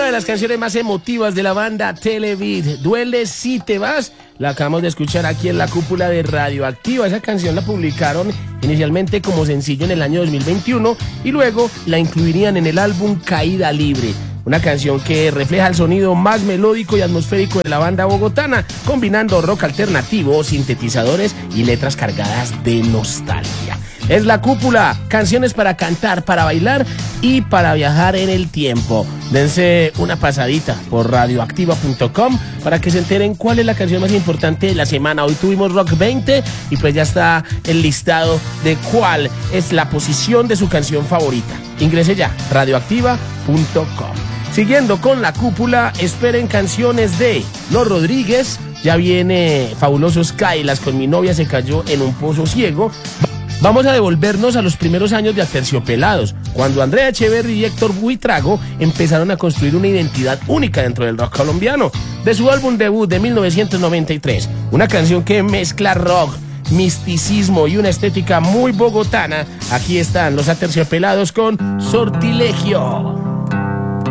Una de las canciones más emotivas de la banda Televid, Duele si te vas, la acabamos de escuchar aquí en la cúpula de Radioactiva. Esa canción la publicaron inicialmente como sencillo en el año 2021 y luego la incluirían en el álbum Caída Libre. Una canción que refleja el sonido más melódico y atmosférico de la banda bogotana, combinando rock alternativo, sintetizadores y letras cargadas de nostalgia. Es La Cúpula, canciones para cantar, para bailar y para viajar en el tiempo. Dense una pasadita por radioactiva.com para que se enteren cuál es la canción más importante de la semana. Hoy tuvimos Rock 20 y pues ya está el listado de cuál es la posición de su canción favorita. Ingrese ya, radioactiva.com. Siguiendo con La Cúpula, esperen canciones de Los Rodríguez. Ya viene Fabuloso Skylas con Mi novia se cayó en un pozo ciego. Vamos a devolvernos a los primeros años de Aterciopelados, cuando Andrea Echeverry y Héctor Buitrago empezaron a construir una identidad única dentro del rock colombiano. De su álbum debut de 1993, una canción que mezcla rock, misticismo y una estética muy bogotana. Aquí están los Aterciopelados con Sortilegio.